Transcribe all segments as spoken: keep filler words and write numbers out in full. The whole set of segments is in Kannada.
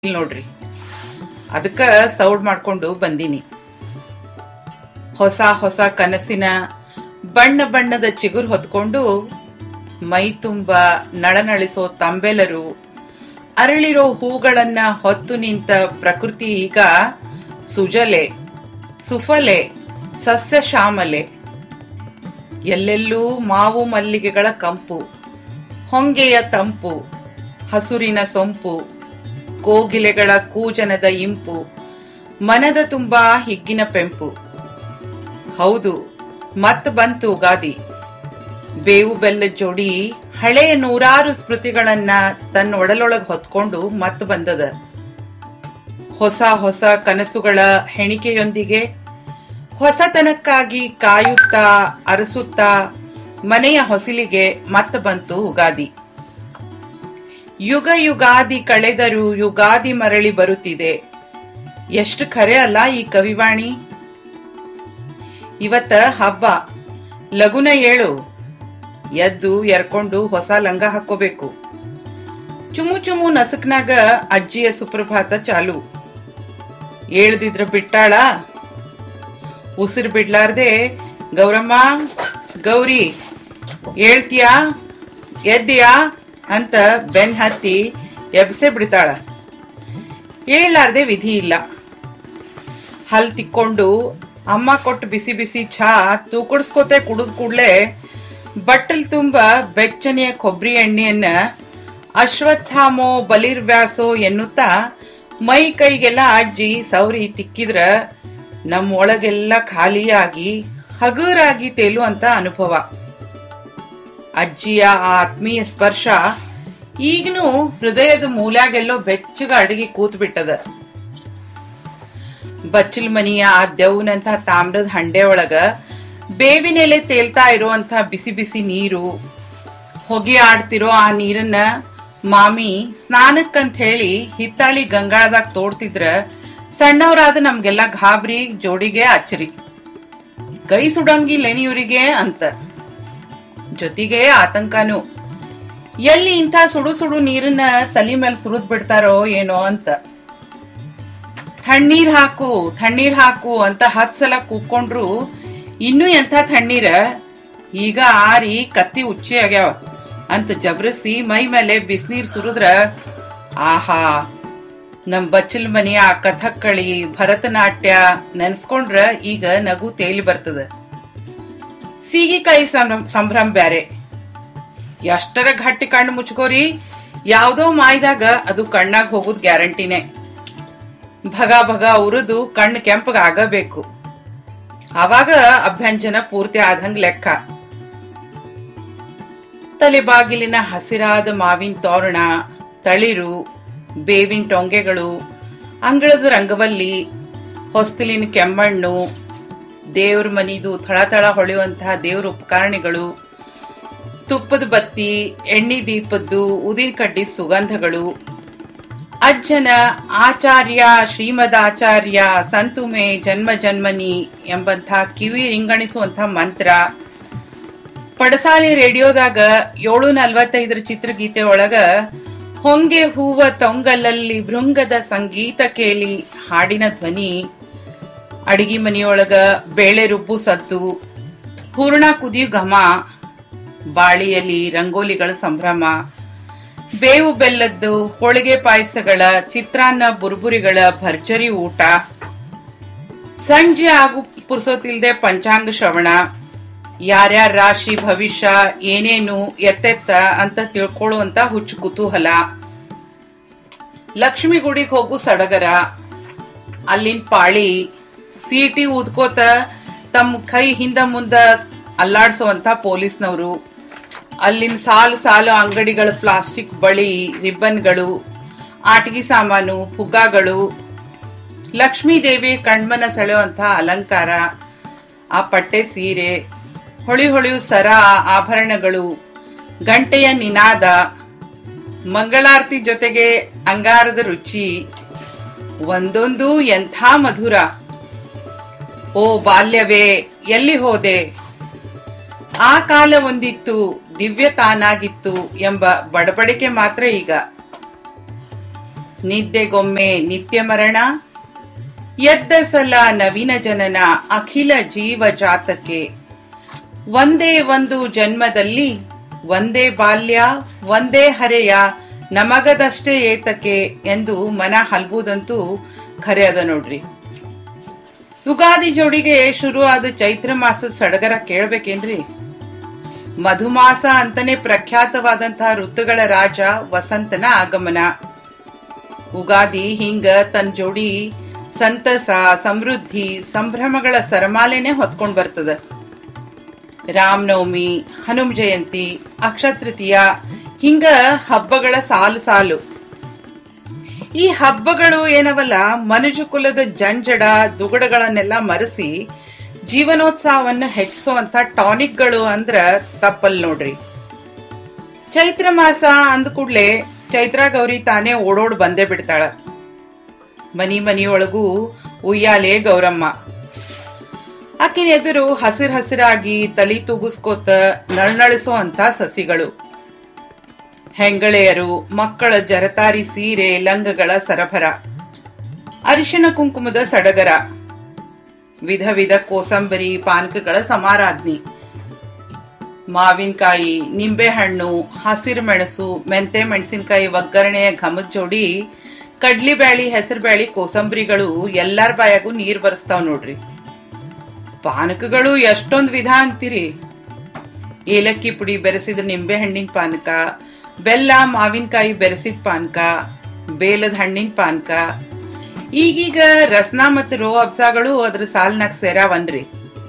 ನೋಡ್ರಿ, ಅದಕ್ಕ ಸೌಡ್ ಮಾಡ್ಕೊಂಡು ಬಂದೀನಿ. ಹೊಸ ಹೊಸ ಕನಸಿನ ಬಣ್ಣ ಬಣ್ಣದ ಚಿಗುರು ಹೊತ್ಕೊಂಡು ಮೈ ತುಂಬ ನಳನಳಿಸೋ ತಂಬೆಲರು, ಅರಳಿರೋ ಹೂಗಳನ್ನ ಹೊತ್ತು ನಿಂತ ಪ್ರಕೃತಿ ಈಗ ಸುಜಲೆ ಸುಫಲೆ ಸಸ್ಯ ಶ್ಯಾಮಲೆ. ಎಲ್ಲೆಲ್ಲೂ ಮಾವು ಮಲ್ಲಿಗೆಗಳ ಕಂಪು, ಹೊಂಗೆಯ ತಂಪು, ಹಸುರಿನ ಸೊಂಪು, ಕೋಗಿಲೆಗಳ ಕೂಜನದ ಇಂಪು, ಮನದ ತುಂಬಾ ಹಿಗ್ಗಿನ ಪೆಂಪು. ಹೌದು, ಮತ್ ಬಂತು ಯುಗಾದಿ. ಬೇವು ಬೆಲ್ಲ ಜೋಡಿ ಹಳೆಯ ನೂರಾರು ಸ್ಮೃತಿಗಳನ್ನ ತನ್ನ ಒಡಲೊಳಗ್ ಹೊತ್ಕೊಂಡು ಮತ್ ಬಂದದ. ಹೊಸ ಹೊಸ ಕನಸುಗಳ ಹೆಣಿಕೆಯೊಂದಿಗೆ ಹೊಸತನಕ್ಕಾಗಿ ಕಾಯುತ್ತಾ ಅರಸುತ್ತಾ ಮನೆಯ ಹೊಸಿಲಿಗೆ ಮತ್ ಬಂತು ಯುಗಾದಿ. ಯುಗ ಯುಗಾದಿ ಕಳೆದರೂ ಯುಗಾದಿ ಮರಳಿ ಬರುತ್ತಿದೆ. ಎಷ್ಟು ಖರೆ ಅಲ್ಲ ಈ ಕವಿವಾಣಿ. ಇವತ್ತ ಹಬ್ಬ, ಲಗುನ ಏಳು, ಎದ್ದು ಎರ್ಕೊಂಡು ಹೊಸ ಲಂಗ ಹಾಕೋಬೇಕು. ಚುಮು ಚುಮು ನಸಕ್ನಾಗ ಅಜ್ಜಿಯ ಸುಪ್ರಭಾತ ಚಾಲು. ಏಳ್ದಿದ್ರ ಬಿಟ್ಟಾಳ, ಉಸಿರು ಬಿಡ್ಲಾರ್ದೆ ಗೌರಮ್ಮ ಗೌರಿ ಏಳ್ತಿಯಾ ಎದ್ದಿಯಾ ಅಂತ ಬೆನ್ ಹತ್ತಿ ಎಬ್ಸೆ ಬಿಡ್ತಾಳ. ಏಳಲಾರ್ದೆ ವಿಧಿ ಇಲ್ಲ. ಹಲ್ ತಿಕ್ಕೊಂಡು ಅಮ್ಮ ಕೊಟ್ಟು ಬಿಸಿ ಬಿಸಿ ಚಹಾ ತೂಕಡಿಸ್ಕೋತೆ ಕುಡಿದ್ ಕೂಡ್ಲೆ ಬಟ್ಟಲ್ ತುಂಬ ಬೆಚ್ಚನೆಯ ಕೊಬ್ಬರಿ ಎಣ್ಣೆಯನ್ನ ಅಶ್ವತ್ಥಾಮೋ ಬಲಿರ್ವ್ಯಾಸೋ ಎನ್ನುತ್ತಾ ಮೈ ಕೈಗೆಲ್ಲ ಅಜ್ಜಿ ಸೌರಿ ತಿಕ್ಕಿದ್ರ ನಮ್ಮ ಒಳಗೆಲ್ಲ ಖಾಲಿಯಾಗಿ ಹಗುರಾಗಿ ತೇಲುವಂತ ಅನುಭವ. ಅಜ್ಜಿಯ ಆ ಆತ್ಮೀಯ ಸ್ಪರ್ಶ ಈಗನೂ ಹೃದಯದ ಮೂಲ್ಯಾಗೆಲ್ಲೋ ಬೆಚ್ಚಗ ಅಡಗಿ ಕೂತ್ ಬಿಟ್ಟದ. ಬಚ್ಚಲ್ ಮನಿಯ ಆ ದೆವ್ನಂತ ತಾಮ್ರದ ಹಂಡೆ ಒಳಗ ಬೇವಿನೆಲೆ ತೇಲ್ತಾ ಇರುವಂತ ಬಿಸಿ ಬಿಸಿ ನೀರು, ಹೊಗೆ ಆಡ್ತಿರೋ ಆ ನೀರನ್ನ ಮಾಮಿ ಸ್ನಾನಕ್ಕಂತ ಹೇಳಿ ಹಿತ್ತಾಳಿ ಗಂಗಾಳದಾಗ ತೋಡ್ತಿದ್ರ ಸಣ್ಣವರಾದ ನಮ್ಗೆಲ್ಲ ಗಾಬರಿ, ಜೋಡಿಗೆ ಅಚ್ಚರಿ. ಕೈ ಸುಡಂಗಿಲ್ಲೇನಿ ಇವ್ರಿಗೆ ಅಂತ, ಜೊತೆಗೆ ಆತಂಕನೂ. ಎಲ್ಲಿ ಇಂಥ ಸುಡು ಸುಡು ನೀರನ್ನ ತಲೆ ಮೇಲೆ ಸುರಿದ್ ಬಿಡ್ತಾರೋ ಏನೋ ಅಂತ. ತಣ್ಣೀರ್ ಹಾಕು ತಣ್ಣೀರ್ ಹಾಕು ಅಂತ ಹತ್ ಸಲ ಕೂಕೊಂಡ್ರು ಇನ್ನೂ ಎಂಥ ತಣ್ಣೀರ, ಈಗ ಆರಿ ಕತ್ತಿ ಉಚ್ಚಿ ಆಗ್ಯಾವ ಅಂತ ಜಬರಿಸಿ ಮೈ ಮೇಲೆ ಬಿಸಿನೀರ್ ಸುರಿದ್ರ ಆಹಾ, ನಮ್ ಬಚ್ಚಲ್ ಮನೆಯ ಕಥಕ್ಕಳಿ ಭರತನಾಟ್ಯ ನೆನ್ಸ್ಕೊಂಡ್ರ ಈಗ ನಗು ತೇಲಿ ಬರ್ತದ. ಸೀಗಿಕಾಯಿ ಸಂಭ್ರಮ ಬ್ಯಾರೆ. ಎಷ್ಟರ ಗಟ್ಟಿ ಕಣ್ಣು ಮುಚ್ಕೋರಿ, ಯಾವ್ದೋ ಮಾಯ್ದಾಗ ಅದು ಕಣ್ಣಾಗ ಹೋಗುದ್ ಗ್ಯಾರಂಟಿನೇ. ಭಗ ಭಗ ಉರಿದು ಕಣ್ಣು ಕೆಂಪಗ ಆಗಬೇಕು, ಅವಾಗ ಅಭ್ಯಂಜನ ಪೂರ್ತಿ ಆದಂಗ್ ಲೆಕ್ಕ. ತಲೆಬಾಗಿಲಿನ ಹಸಿರಾದ ಮಾವಿನ ತೋರಣ, ತಳಿರು, ಬೇವಿನ ಟೊಂಗೆಗಳು, ಅಂಗಳದ ರಂಗವಲ್ಲಿ, ಹೊಸ್ತಿಲಿನ ಕೆಮ್ಮಣ್ಣು, ದೇವ್ರ ಮನಿದು ಥಳಥಳ ಹೊಳೆಯುವಂತಹ ದೇವ್ರ ಉಪಕರಣಗಳು, ತುಪ್ಪದ ಬತ್ತಿ, ಎಣ್ಣೆ ದೀಪದ್ದು ಉದಿನ ಕಡ್ಡಿ ಸುಗಂಧಗಳು, ಅಜ್ಜನ ಆಚಾರ್ಯ ಶ್ರೀಮದಾಚಾರ್ಯ ಸಂತುಮೆ ಜನ್ಮ ಜನ್ಮನಿ ಎಂಬಂಥ ಕಿವಿ ರಿಂಗಣಿಸುವಂಥ ಮಂತ್ರ, ಪಡಸಾಲಿ ರೇಡಿಯೋದಾಗ ಏಳು ನಲ್ವತ್ತೈದರ ಚಿತ್ರಗೀತೆ ಒಳಗ ಹೊಂಗೆ ಹೂವ ತೊಂಗಲಲ್ಲಿ ಭೃಂಗದ ಸಂಗೀತ ಕೇಳಿ ಹಾಡಿನ ಧ್ವನಿ, ಅಡಿಗೆ ಮನೆಯೊಳಗ ಬೇಳೆ ರುಬ್ಬು ಸದ್ದು, ಹೂರ್ಣ ಕುದಿಯು ಘಮ, ಬಾಳಿಯಲ್ಲಿ ರಂಗೋಲಿಗಳ ಸಂಭ್ರಮ, ಬೇವು ಬೆಲ್ಲದ್ದು ಹೋಳಿಗೆ ಪಾಯಸಗಳ, ಚಿತ್ರಾನ್ನ ಬುರ್ಬುರಿಗಳ ಭರ್ಜರಿ ಊಟ, ಸಂಜೆ ಆಗು ಪುರ್ಸೋತಿಲ್ದೆ ಪಂಚಾಂಗ ಶ್ರವಣ, ಯಾರ್ಯಾರ ರಾಶಿ ಭವಿಷ್ಯ ಏನೇನು ಎತ್ತೆತ್ತ ಅಂತ ತಿಳ್ಕೊಳ್ಳುವಂತ ಹುಚ್ಚು ಕುತೂಹಲ, ಲಕ್ಷ್ಮಿ ಗುಡಿಗೆ ಹೋಗು ಸಡಗರ, ಅಲ್ಲಿನ ಪಾಳಿ, ಸೀಟಿ ಊದ್ಕೋತ ತಮ್ಮ ಕೈ ಹಿಂದ ಮುಂದ ಅಲ್ಲಾಡ್ಸುವಂತ ಪೊಲೀಸ್ನವರು, ಅಲ್ಲಿನ ಸಾಲು ಸಾಲು ಅಂಗಡಿಗಳ ಪ್ಲಾಸ್ಟಿಕ್ ಬಳಿ, ರಿಬ್ಬನ್ಗಳು, ಆಟಿಕೆ ಸಾಮಾನು, ಪುಗ್ಗಾಗಳು, ಲಕ್ಷ್ಮೀ ದೇವಿ ಕಣ್ಮನ ಸೆಳೆಯುವಂತ ಅಲಂಕಾರ, ಆ ಪಟ್ಟೆ ಸೀರೆ, ಹೊಳಿ ಹೊಳೆಯು ಸರ ಆಭರಣಗಳು, ಗಂಟೆಯ ನಿನಾದ, ಮಂಗಳಾರತಿ ಜೊತೆಗೆ ಅಂಗಾರದ ರುಚಿ, ಒಂದೊಂದು ಎಂಥ ಮಧುರ. ಓ ಬಾಲ್ಯವೇ ಎಲ್ಲಿ ಹೋದೆ, ಆ ಕಾಲ ಒಂದಿತ್ತು ದಿವ್ಯ ತಾನಾಗಿತ್ತು ಎಂಬ ಬಡಬಡಿಕೆ ಮಾತ್ರ ಈಗ. ನಿದ್ದೆಗೊಮ್ಮೆ ನಿತ್ಯ ಮರಣ, ಎದ್ದ ಸಲ ನವೀನ ಜನನ ಅಖಿಲ ಜೀವ ಜಾತಕ್ಕೆ. ಒಂದೇ ಒಂದು ಜನ್ಮದಲ್ಲಿ ಒಂದೇ ಬಾಲ್ಯ ಒಂದೇ ಹರೆಯ ನಮಗದಷ್ಟೇ ಏತಕ್ಕೆ ಎಂದು ಮನ ಹಲ್ಬುದಂತೂ ಖರೆ ಅದ ನೋಡ್ರಿ. ಯುಗಾದಿ ಜೋಡಿಗೆ ಶುರು ಆದ ಚೈತ್ರ ಮಾಸದ ಸಡಗರ ಕೇಳ್ಬೇಕೇನ್ರಿ? ಮಧುಮಾಸ ಅಂತಾನೆ ಪ್ರಖ್ಯಾತವಾದಂತಹ ಋತುಗಳ ರಾಜ ವಸಂತನ ಆಗಮನ. ಉಗಾದಿ ಹಿಂಗ ತನ್ನ ಜೋಡಿ ಸಂತಸ, ಸಮೃದ್ಧಿ, ಸಂಭ್ರಮಗಳ ಸರಮಾಲೆನೆ ಹೊತ್ಕೊಂಡ್ ಬರ್ತದ. ರಾಮನವಮಿ, ಹನುಮ ಜಯಂತಿ, ಅಕ್ಷಯ ತೃತೀಯ ಹಿಂಗ ಹಬ್ಬಗಳ ಸಾಲು ಸಾಲು. ಈ ಹಬ್ಬಗಳು ಏನವಲ್ಲ, ಮನುಜ ಕುಲದ ಜಂಜಡ ದುಗಡಗಳನ್ನೆಲ್ಲ ಮರೆಸಿ ಜೀವನೋತ್ಸಾಹವನ್ನು ಹೆಚ್ಚಿಸುವಂತ ಟಾನಿಕ್ಗಳು ಅಂದ್ರ ತಪ್ಪಲ್ ನೋಡ್ರಿ. ಚೈತ್ರ ಮಾಸ ಅಂದ ಕೂಡ್ಲೆ ಚೈತ್ರ ಗೌರಿ ತಾನೇ ಓಡೋಡ್ ಬಂದೇ ಬಿಡ್ತಾಳ. ಮನಿ ಮನಿಯೊಳಗೂ ಉಯ್ಯಾಲೆ ಗೌರಮ್ಮ. ಆಕಿನ ಎದುರು ಹಸಿರು ಹಸಿರಾಗಿ ತಲಿ ತೂಗಿಸ್ಕೋತ ನಳ್ನಳಿಸೋ ಅಂತ ಸಸಿಗಳು. ಹೆಂಗಳೆಯರು, ಮಕ್ಕಳ ಜರತಾರಿ ಸೀರೆ ಲಂಗಗಳ ಸರಬರ, ಅರಿಶಿಣ ಕುಂಕುಮದ ಸಡಗರ, ವಿಧ ವಿಧ ಕೋಸಂಬರಿ ಪಾನಕಗಳ ಸಮಾರಾಧನೆ. ಮಾವಿನಕಾಯಿ, ನಿಂಬೆಹಣ್ಣು, ಹಸಿರು ಮೆಣಸು, ಮೆಂತೆ ಮೆಣಸಿನಕಾಯಿ ಒಗ್ಗರಣೆಯ ಘಮದ ಜೋಡಿ ಕಡ್ಲಿ ಬ್ಯಾಳಿ, ಹೆಸರು ಬ್ಯಾಳಿ, ಕೋಸಂಬರಿಗಳು ಎಲ್ಲಾರ ಬಾಯಾಗೂ ನೀರ್ ಬರ್ಸ್ತಾವ್ ನೋಡ್ರಿ. ಪಾನಕಗಳು ಎಷ್ಟೊಂದ್ ವಿಧ ಅಂತೀರಿ. ಏಲಕ್ಕಿ ಪುಡಿ ಬೆರೆಸಿದ ನಿಂಬೆ ಹಣ್ಣಿನ ಪಾನಕ, ಬೆಲ್ಲ ಮಾವಿನಕಾಯಿ ಬೆರೆಸಿದ ಪಾನಕ, ಬೇಲದ ಹಣ್ಣಿನ ಪಾನಕ. ಈಗೀಗ ರಸ್ನಾ ಮತ್ತು ರೋ ಅಬ್ಸಾಗಳು ಅದ್ರ ಸಾಲ್ನಾಗ ಸೇರಾವನ್ರಿ.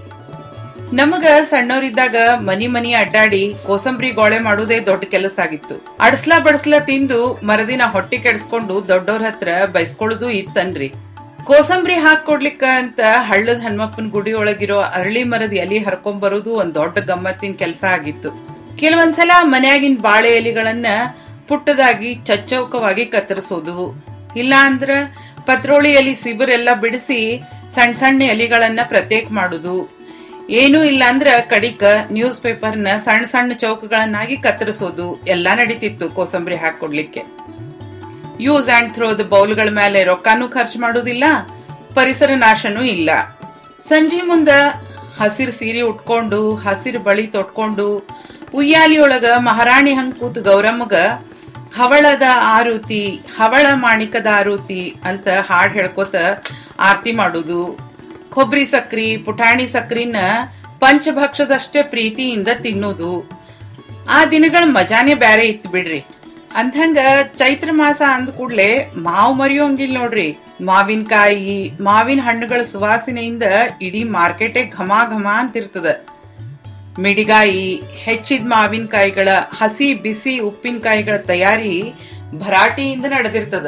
ನಮಗ ಸಣ್ಣವರಿದ್ದಾಗ ಮನಿ ಮನಿ ಅಡ್ಡಾಡಿ ಕೋಸಂಬರಿ ಗೋಳೆ ಮಾಡುವುದೇ ದೊಡ್ಡ ಕೆಲಸ ಆಗಿತ್ತು. ಅಡ್ಸ್ಲಾ ಬಡ್ಸ್ಲಾ ತಿಂದು ಮರದಿನ ಹೊಟ್ಟಿ ಕೆಡ್ಸ್ಕೊಂಡು ದೊಡ್ಡವ್ರ ಹತ್ರ ಬೈಸ್ಕೊಳ್ಳೋದು ಇತ್ತನ್ರಿ. ಕೋಸಂಬರಿ ಹಾಕೊಡ್ಲಿಕ್ಕ ಅಂತ ಹಳ್ಳದ ಹನುಮಪ್ಪನ ಗುಡಿ ಒಳಗಿರೋ ಅರಳಿ ಮರದ ಎಲಿ ಹರ್ಕೊಂಡ್ ಬರೋದು ಒಂದ್ ದೊಡ್ಡ ಗಮ್ಮತ್ತಿನ ಕೆಲಸ ಆಗಿತ್ತು. ಕೆಲವೊಂದ್ಸಲ ಮನ್ಯಾಗಿನ ಬಾಳೆ ಎಲಿಗಳನ್ನ ಪುಟ್ಟದಾಗಿ ಚಚ್ಚೌಕವಾಗಿ ಕತ್ತರಿಸೋದು, ಇಲ್ಲ ಅಂದ್ರ ಪತ್ರೋಳಿ ಎಲಿ ಸಿಬಿರೆಲ್ಲ ಬಿಡಿಸಿ ಸಣ್ಣ ಸಣ್ಣ ಎಲಿಗಳನ್ನ ಪ್ರತ್ಯೇಕ ಮಾಡುದು, ಏನೂ ಇಲ್ಲ ಅಂದ್ರ ಕಡಿಕ ನ್ಯೂಸ್ ಪೇಪರ್ನ ಸಣ್ಣ ಸಣ್ಣ ಚೌಕಗಳನ್ನಾಗಿ ಕತ್ತರಿಸೋದು ಎಲ್ಲಾ ನಡೀತಿತ್ತು ಕೋಸಂಬರಿ ಹಾಕೊಡ್ಲಿಕ್ಕೆ. ಯೂಸ್ ಅಂಡ್ ಥ್ರೋದ ಬೌಲ್ಗಳ ಮೇಲೆ ರೊಕ್ಕಾನು ಖರ್ಚು ಮಾಡುದಿಲ್ಲ, ಪರಿಸರ ನಾಶನೂ ಇಲ್ಲ. ಸಂಜೆ ಮುಂದ ಹಸಿರು ಸೀರೆ ಉಟ್ಕೊಂಡು ಹಸಿರು ಬಳಿ ತೊಟ್ಕೊಂಡು ಉಯ್ಯಾಲಿಯೊಳಗ ಮಹಾರಾಣಿ ಹಂಗ್ ಕೂತ್ ಗೌರಮ್ಮಗ ಹವಳದ ಆರುತಿ, ಹವಳ ಮಾಣಿಕದ ಆರುತಿ ಅಂತ ಹಾಡ್ ಹೇಳ್ಕೊತ ಆರತಿ ಮಾಡುದು. ಕೊಬ್ಬರಿ ಸಕ್ರಿ, ಪುಟಾಣಿ ಸಕ್ರಿನ ಪಂಚಭಕ್ಷದಷ್ಟೇ ಪ್ರೀತಿಯಿಂದ ತಿನ್ನುದು. ಆ ದಿನಗಳ ಮಜಾನೇ ಬ್ಯಾರೆ ಇತ್ತು ಬಿಡ್ರಿ. ಅಂದಂಗ ಚೈತ್ರ ಮಾಸ ಅಂದ ಕೂಡ್ಲೆ ಮಾವು ಮರಿಯೋಂಗಿಲ್ಲ ನೋಡ್ರಿ. ಮಾವಿನಕಾಯಿ, ಮಾವಿನ ಹಣ್ಣುಗಳ ಸುವಾಸನೆಯಿಂದ ಇಡೀ ಮಾರ್ಕೆಟೇ ಘಮ ಘಮ ಅಂತಿರ್ತದ. ಮಿಡಿಗಾಯಿ, ಹೆಚ್ಚಿದ ಮಾವಿನಕಾಯಿಗಳ ಹಸಿ ಬಿಸಿ ಉಪ್ಪಿನಕಾಯಿಗಳ ತಯಾರಿ ಭರಾಟೆಯಿಂದ ನಡೆದಿರ್ತದ.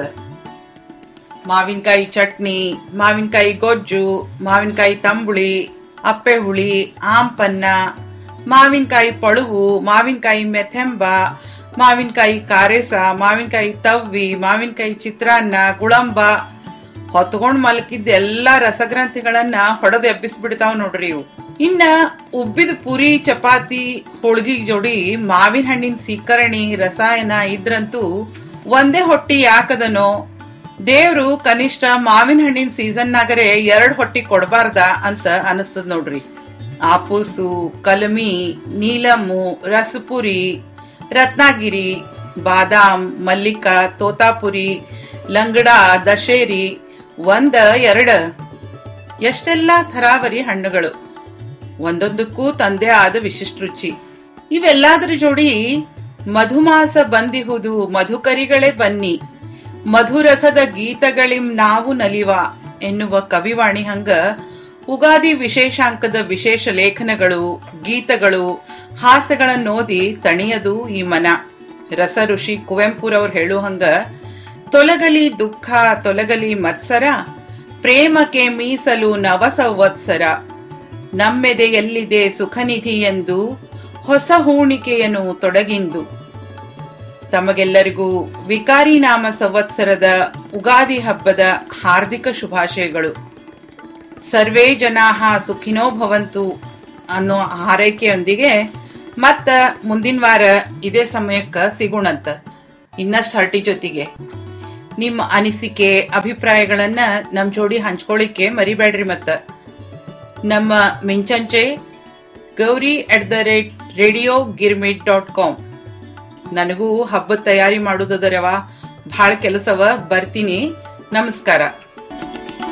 ಮಾವಿನಕಾಯಿ ಚಟ್ನಿ, ಮಾವಿನಕಾಯಿ ಗೊಜ್ಜು, ಮಾವಿನಕಾಯಿ ತಂಬುಳಿ, ಅಪ್ಪೆ ಹುಳಿ, ಆಂಪನ್ನ, ಮಾವಿನಕಾಯಿ ಪಳುವು, ಮಾವಿನಕಾಯಿ ಮೆಥೆಂಬ, ಮಾವಿನಕಾಯಿ ಕಾರೇಸ, ಮಾವಿನಕಾಯಿ ತವ್ವಿ, ಮಾವಿನಕಾಯಿ ಚಿತ್ರಾನ್ನ, ಗುಳಂಬ ಹೊತ್ಕೊಂಡ್ ಮಲಕಿದ್ದ ಎಲ್ಲಾ ರಸಗ್ರಂಥಿಗಳನ್ನ ಹೊಡೆದು ಎಬ್ಬಿಸ್ಬಿಡ್ತಾವ್ ನೋಡ್ರಿ ಇವು. ಇನ್ನ ಉಬ್ಬಿದ ಪುರಿ, ಚಪಾತಿ, ಹೋಳ್ಗಿ ಜೋಡಿ ಮಾವಿನ ಹಣ್ಣಿನ ಸೀಕರಣಿ, ರಸಾಯನ ಇದ್ರಂತೂ ಒಂದೇ ಹೊಟ್ಟಿ ಯಾಕದನೋ. ದೇವ್ರು ಕನಿಷ್ಠ ಮಾವಿನ ಹಣ್ಣಿನ ಸೀಸನ್ನಾಗರೆ ಎರಡ್ ಹೊಟ್ಟಿ ಕೊಡಬಾರ್ದ ಅಂತ ಅನಿಸ್ತದ ನೋಡ್ರಿ. ಆಪೂಸು, ಕಲಮಿ, ನೀಲಮ್ಮು, ರಸಪುರಿ, ರತ್ನಾಗಿರಿ, ಬಾದಾಮ್, ಮಲ್ಲಿಕ, ತೋತಾಪುರಿ, ಲಂಗಡ, ದಶೇರಿ, ಒಂದ ಎರಡ ಎಷ್ಟೆಲ್ಲಾ ಥರಾವರಿ ಹಣ್ಣುಗಳು, ಒಂದೊಂದಕ್ಕೂ ತಂದೆ ಆದ ವಿಶಿಷ್ಟ ರುಚಿ. ಇವೆಲ್ಲಾದ್ರ ಜೋಡಿ ಮಧುಮಾಸ ಬಂದಿಹುದು, ಮಧುಕರಿಗಳೇ ಬನ್ನಿ, ಮಧುರಸದ ಗೀತಗಳಿಂ ನಾವು ನಲಿವ ಎನ್ನುವ ಕವಿವಾಣಿ ಹಂಗ ಉಗಾದಿ ವಿಶೇಷಾಂಕದ ವಿಶೇಷ ಲೇಖನಗಳು, ಗೀತಗಳು, ಹಾಸ್ಯಗಳನ್ನೋದಿ ತಣಿಯದು ಈ ಮನ. ರಸ ಋಷಿ ಕುವೆಂಪುರವ್ರು ಹೇಳು ಹಂಗ, ತೊಲಗಲಿ ದುಃಖ ತೊಲಗಲಿ ಮತ್ಸರ, ಪ್ರೇಮಕ್ಕೆ ಮೀಸಲು ನವ ಸಂವತ್ಸರ, ನಮ್ಮೆದೆಯಲ್ಲಿದೆ ಸುಖನಿಧಿ ಎಂದು ಹೊಸ ಹೂಣಿಕೆಯನ್ನು ತೊಡಗಿಂದು. ತಮಗೆಲ್ಲರಿಗೂ ವಿಕಾರಿ ನಾಮ ಸಂವತ್ಸರದ ಉಗಾದಿ ಹಬ್ಬದ ಹಾರ್ದಿಕ ಶುಭಾಶಯಗಳು. ಸರ್ವೇ ಜನಾಹ ಸುಖಿನೋ ಭವಂತು ಅನ್ನೋ ಹಾರೈಕೆಯೊಂದಿಗೆ ಮತ್ತ ಮುಂದಿನ ವಾರ ಇದೇ ಸಮಯಕ್ಕ ಸಿಗೋಣಂತ ಇನ್ನಷ್ಟು ಹರಟಿ ಜೊತೆಗೆ. ನಿಮ್ಮ ಅನಿಸಿಕೆ ಅಭಿಪ್ರಾಯಗಳನ್ನ ನಮ್ ಜೋಡಿ ಹಂಚ್ಕೊಳ್ಳಿಕ್ಕೆ ಮರಿಬೇಡ್ರಿ. ಮತ್ತ ನಮ್ಮ ಮಿಂಚಂಚೆ Gauri at the rate radio girmit dot com. ನನಗೂ ಹಬ್ಬದ ತಯಾರಿ ಮಾಡುದದರವ, ಬಹಳ ಕೆಲಸವ. ಬರ್ತೀನಿ. ನಮಸ್ಕಾರ.